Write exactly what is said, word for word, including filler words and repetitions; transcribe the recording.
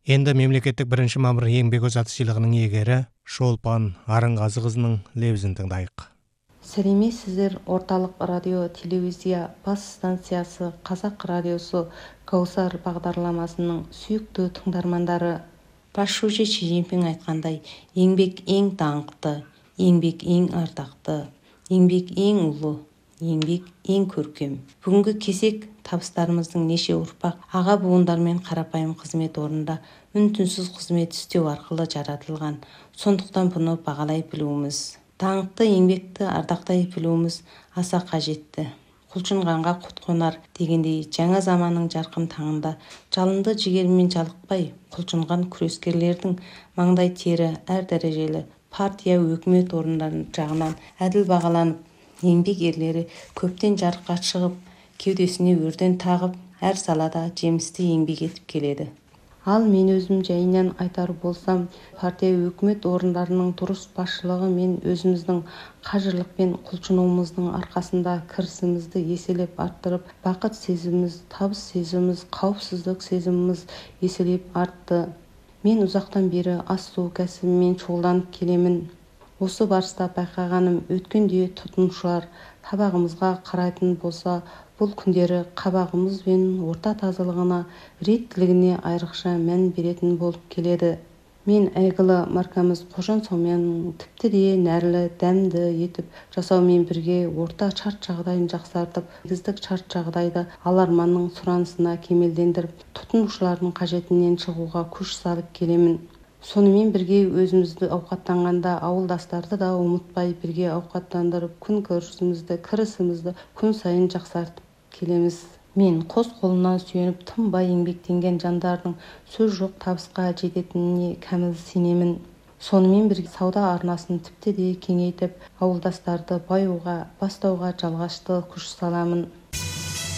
Енді мемлекеттік бірінші мамыр еңбек озаты сыйлығының иегері Шолпан Арынғазы қызының лебізін тыңдайық. Сәлеметсіздер. Орталық радио телевизия бас станциясы Қазақ радиосы Каусар бағдарламасының сүйікті тыңдармандары. Басшысы Ши Цзиньпин айтқандай, еңбек ең даңқты, еңбек ең ардақты, еңбек ең ұлы, еңбек ең көркем. Бүгінгі кесек табыстарымыздың неше ұрпақ аға буындар мен қарапайым қызмет орнында үн-түнсіз қызмет істеу арқылы жаратылған. Сондықтан бұны бағалай білуіміз, даңқты еңбекті ардақтай білуіміз аса қажетті. Құлшынғанға құт қонар дегендей, жаңа заманның жарқын таңында жалынды жігермен жалықпай құлшынған күрескерлердің маңдай тері әр дәрежелі партия өкімет орындары жағынан әділ бағаланып, еңбек ерлері көптен жарыққа шығып, кеудесіне өрден тағып, әр салада жемісті еңбек етіп келеді. Ал мен өзім жайынан айтар болсам, партия өкімет орындарының дұрыс басшылығы мен өзіміздің қажырлық пен құлшынуымыздың арқасында кірісімізді еселеп арттырып, бақыт сезіміміз, табыс сезіміміз, қауіпсіздік сезіміміз еселеп артты. Мен ұзақтан бері ас-су кәсібімен шұғылданып келемін. Осы барыста байқағаным, өткенде тұтынушылар табағымызға қарайтын болса, бұл күндері қабағымыз бен орта тазалығына, реттілігіне айрықша мән беретін болып келеді. Мен әйгілі маркамыз Қожан Саумияның тіпті де нәрлі, дәмді етіп жасаумен бірге орта шарт жағдайын жақсартып, негіздік шарт жағдайды аларманның сұранысына кемелдендіріп, тұтынушылардың қажетінен шығуға күш салып келемін. Сонымен бірге өзімізді ауқаттанғанда ауылдастарды да ұмытпай бірге ауқаттандырып, күн көрісімізді, кірісімізді күн сайын жақсартып келеміз. Мен қос қолынан сүйеніп тынбай еңбектенген жандардың сөз жоқ табысқа жететініне кәміл сенемін. Сонымен бірге сауда арнасын тіпті де кеңейтіп, ауылдастарды баюға, бастауға жалғашты күш саламын.